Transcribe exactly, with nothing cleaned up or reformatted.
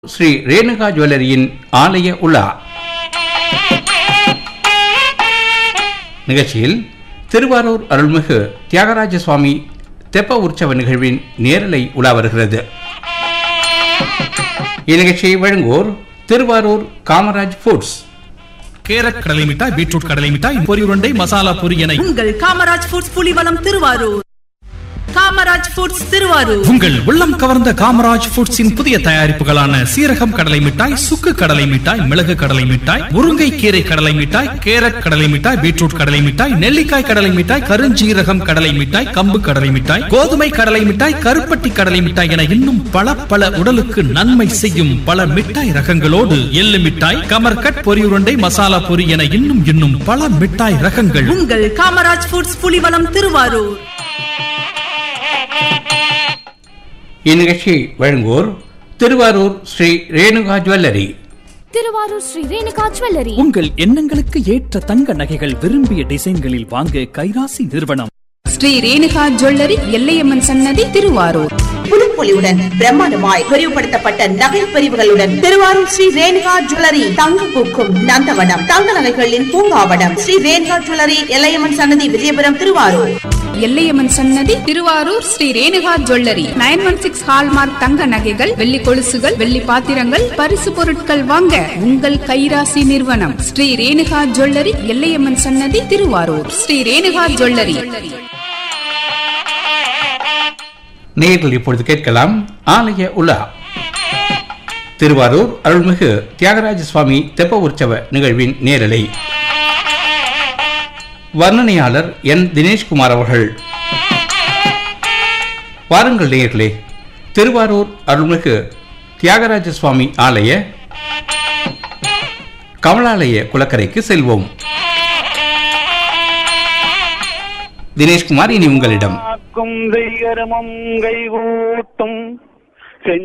ஸ்ரீ ரேணுகா ஜுவல்லரியின் ஆலய உலா நிகழ்ச்சியில் திருவாரூர் அருள்மிகு தியாகராஜ சுவாமி தெப்ப உற்சவ நிகழ்வின் நேரலை உலா வருகிறது. இந்நிகழ்ச்சியை வழங்குவோர் திருவாரூர் காமராஜ் ஃபுட்ஸ். கேரட் கடலை மிட்டாய், பீட்ரூட் கடலை மிட்டாய், பொரி உருண்டை, மசாலா பொரி என உங்கள் காமராஜ் ஃபுட்ஸ் புலிவலம் திருவாரூர். காமராஜ் ஃபுட்ஸ் திருவாரூர். உங்கள் உள்ளம் கவர்ந்த காமராஜ் ஃபுட்ஸின் புதிய தயாரிப்புகளான சீரகம் கடலை மிட்டாய், சுக்கு கடலை மிட்டாய், மிளகு கடலை மிட்டாய், முருங்கை கீரை கடலை மிட்டாய், கேரட் கடலை மிட்டாய், பீட்ரூட் கடலை மிட்டாய், நெல்லிக்காய் கடலை மிட்டாய், கருஞ்சீரகம் கடலை மிட்டாய், கம்பு கடலை மிட்டாய், கோதுமை கடலை மிட்டாய், கருப்பட்டி கடலை மிட்டாய் என இன்னும் பல பல உடலுக்கு நன்மை செய்யும் பல மிட்டாய் ரகங்களோடு எள்ளு மிட்டாய், கமர்கட், பொரி உருண்டை, மசாலா பொரி என இன்னும் இன்னும் பல மிட்டாய் ரகங்கள் உங்கள் காமராஜ் ஃபுட்ஸ் புலிவலம் திருவாரூர். இந்நிகழ்ச்சியை வழங்குவோர் திருவாரூர் ஸ்ரீ ரேணுகா ஜுவல்லரி. திருவாரூர் ஸ்ரீ ரேணுகா ஜுவல்லரி. உங்கள் எண்ணங்களுக்கு ஏற்ற தங்க நகைகள் விரும்பிய டிசைன்களில் வாங்க கைராசி நிறுவனம். ஸ்ரீ ரேணுகா ஜுவல்லரி, எல்லையம்மன் சன்னதி, திருவாரூர். புதுப்பொலிவுடன் பிரம்மாண்டமாய் விரிவுபடுத்தப்பட்ட நகை பிரிவுகளுடன் திருவாரூர் ஸ்ரீ ரேணுகா ஜுவல்லரி தங்க பூக்கும் நந்தவனம், தங்க நகைகளின் பூங்காவனம். ஸ்ரீ ரேணுகா ஜுவல்லரி, எல்லையம்மன் சன்னதி, விஜயபுரம், திருவாரூர். எல்லையம்மன் சன்னதி, Thiruvarur. Sri Renuka jewellery nine one six hallmark தங்க நகைகள், வெள்ளி கொலுசுகள், வெள்ளி பாத்திரங்கள், பரிசு பொருட்கள் வாங்க உங்கள் கைராசி நிறுவனம் ஸ்ரீ ரேணுகா ஜுவல்லரி, எல்லையம்மன் சன்னதி, திருவாரூர். ஸ்ரீ ரேணுகா ஜுவல்லரி. நேரில் இப்பொழுது கேட்கலாம் ஆலய உலா. திருவாரூர் அருள்மிகு தியாகராஜ சுவாமி தெப்ப உற்சவ நிகழ்வின் நேரலை. வர்ணனையாளர் என் தினேஷ்குமார் அவர்கள். வாருங்கள் நேயர்களே, திருவாரூர் அருள்மிகு தியாகராஜ சுவாமி ஆலய கமலாலய குளக்கரைக்கு செல்வோம். தினேஷ்குமார், இனி உங்களிடம். கை ஊட்டும்